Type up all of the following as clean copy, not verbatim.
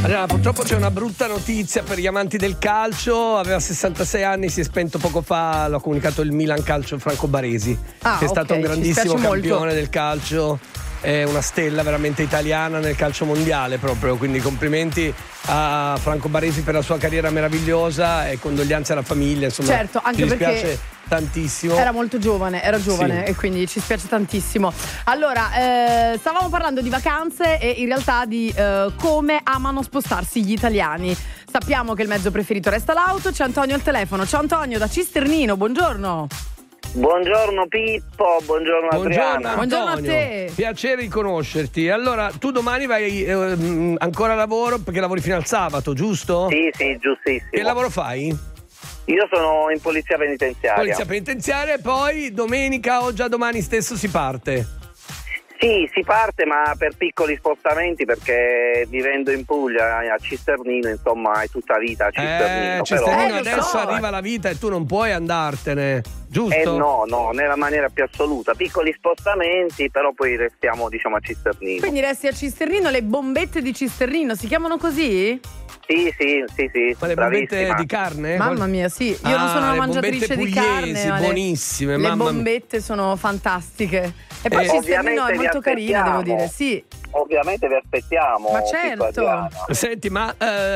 Allora, purtroppo c'è una brutta notizia per gli amanti del calcio. Aveva 66 anni, si è spento poco fa, l'ha comunicato il Milan Calcio Franco Baresi, che è stato un grandissimo campione del calcio, è una stella veramente italiana nel calcio mondiale proprio, quindi complimenti a Franco Baresi per la sua carriera meravigliosa e condoglianze alla famiglia, insomma. Certo, anche perché tantissimo. Era molto giovane, sì. E quindi ci spiace tantissimo. Allora, stavamo parlando di vacanze e in realtà di come amano spostarsi gli italiani. Sappiamo che il mezzo preferito resta l'auto. C'è Antonio al telefono. Ciao Antonio da Cisternino, buongiorno. Buongiorno Pippo, buongiorno Adriana. Buongiorno a te. Piacere di conoscerti. Allora, tu domani vai ancora a lavoro perché lavori fino al sabato, giusto? Sì, giustissimo. Che lavoro fai? Io sono in polizia penitenziaria. Polizia penitenziaria e poi domenica o già domani stesso si parte? Sì, si parte ma per piccoli spostamenti perché vivendo in Puglia a Cisternino, insomma, è tutta vita a Cisternino. Cisternino adesso arriva la vita e tu non puoi andartene, giusto? No, nella maniera più assoluta. Piccoli spostamenti, però poi restiamo, diciamo, a Cisternino. Quindi resti a Cisternino, le bombette di Cisternino si chiamano così? Sì. Ma le bombette di carne? Mamma mia, sì. Io non sono una mangiatrice di carne, ma buonissime. Le bombette sono fantastiche. E poi Cisternino è molto carina, devo dire, sì. Ovviamente vi aspettiamo. Ma certo. Senti, ma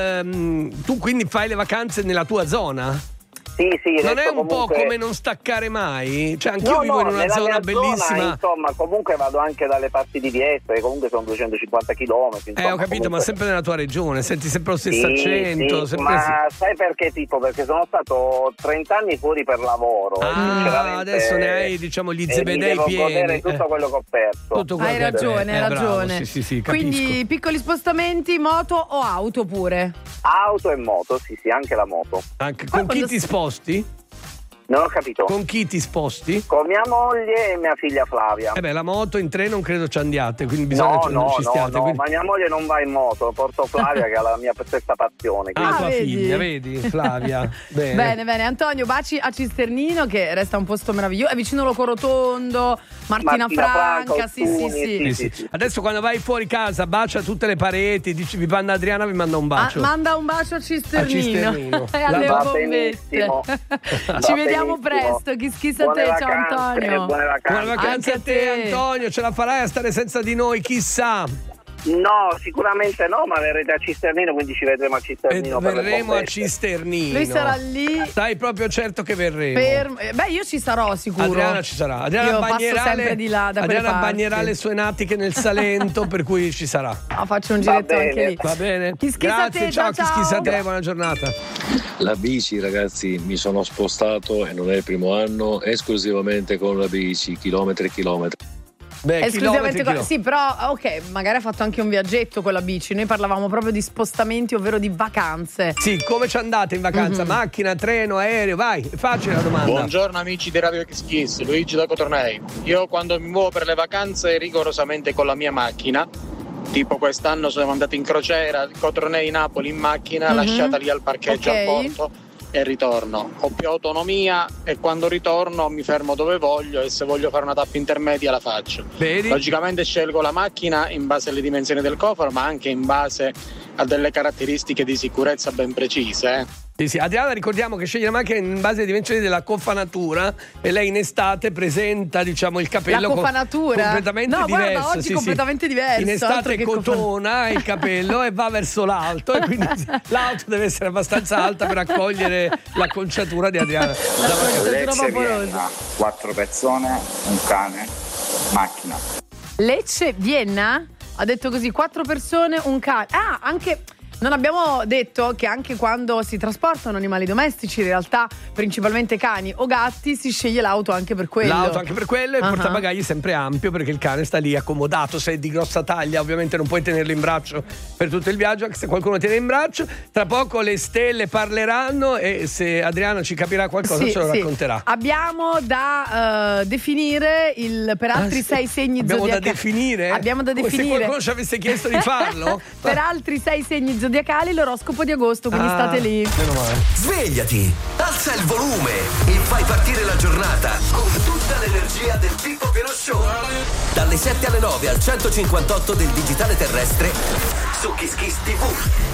tu quindi fai le vacanze nella tua zona? Sì, non è un comunque... po' come non staccare mai? Cioè, anch'io vivo in una zona bellissima. Zona, insomma, comunque vado anche dalle parti di Vieste, che comunque sono 250 chilometri. Ho capito, comunque... ma sempre nella tua regione, senti sempre lo stesso accento. Sì, ma sai perché, tipo? Perché sono stato 30 anni fuori per lavoro. Adesso ne hai, diciamo, gli zebedei pieni. Godere tutto quello che ho perso. Hai ragione, hai ragione. Bravo, sì, capisco. Quindi piccoli spostamenti, moto o auto pure? Auto e moto, sì, anche la moto. Con chi ti sposti? Non ho capito. Con chi ti sposti? Con mia moglie e mia figlia Flavia. La moto in treno non credo ci andiate, quindi bisogna che non ci stiate. No, ma mia moglie non va in moto, porto Flavia che ha la mia stessa passione. Tua figlia, vedi? Flavia. Bene. Antonio, baci a Cisternino che resta un posto meraviglioso. È vicino Locorotondo, Martina Franca, sì. Adesso quando vai fuori casa bacia tutte le pareti, dici vi manda Adriana, vi manda un bacio. Manda un bacio a Cisternino. E alle bombette. Ci vediamo presto, chissà te, ciao Antonio. Buone vacanze a te Antonio, ce la farai a stare senza di noi, chissà. No, sicuramente no, ma verrete a Cisternino, quindi ci vedremo a Cisternino. Verremo a Cisternino. Lui sarà lì. Stai proprio certo che verremo. Io ci sarò sicuro. Adriana ci sarà. Io passo sempre di là da Adriana bagnerà le sue natiche nel Salento, per cui ci sarà. Faccio un giretto anche lì. Va bene. Grazie, ciao. Chi te, buona giornata. La bici, ragazzi, mi sono spostato e non è il primo anno esclusivamente con la bici, chilometri. Esclusivamente sì, però magari ha fatto anche un viaggetto con la bici. Noi parlavamo proprio di spostamenti, ovvero di vacanze. Sì, come ci andate in vacanza? Macchina, treno, aereo? Vai, è facile la domanda. Buongiorno amici di Radio Kiss, Luigi da Cotornei. Io quando mi muovo per le vacanze rigorosamente con la mia macchina. Tipo quest'anno sono andato in crociera Cotornei-Napoli in macchina, lasciata lì al parcheggio al porto e ritorno. Ho più autonomia e quando ritorno mi fermo dove voglio e se voglio fare una tappa intermedia la faccio. Vedi? Logicamente scelgo la macchina in base alle dimensioni del cofano, ma anche in base a delle caratteristiche di sicurezza ben precise. Sì, Adriana, ricordiamo che sceglie la macchina in base alle dimensioni della cofanatura e lei in estate presenta, diciamo, il capello la cofanatura completamente diverso. Guarda, oggi completamente diverso. In estate cotona il capello e va verso l'alto e quindi l'auto deve essere abbastanza alta per accogliere l'acconciatura di Adriana. Vienna, 4 persone, un cane, macchina. Lecce-Vienna? Ha detto così, 4 persone, un cane. Anche... Non abbiamo detto che anche quando si trasportano animali domestici, in realtà principalmente cani o gatti, si sceglie l'auto anche per quello. L'auto anche per quello e il portabagagli sempre ampio perché il cane sta lì accomodato. Se è di grossa taglia ovviamente non puoi tenerlo in braccio per tutto il viaggio, anche se qualcuno tiene in braccio. Tra poco le stelle parleranno e se Adriana ci capirà qualcosa ce lo racconterà. Abbiamo da definire per altri 6 segni zodiacali. Abbiamo da definire. Se qualcuno ci avesse chiesto di farlo. Per altri 6 segni zodiacali l'oroscopo di agosto, quindi state lì. Meno male. Svegliati, alza il volume e fai partire la giornata con tutta l'energia del Pippo Pieno Show. Dalle 7 alle 9 al 158 del digitale terrestre su Kiss Kiss TV.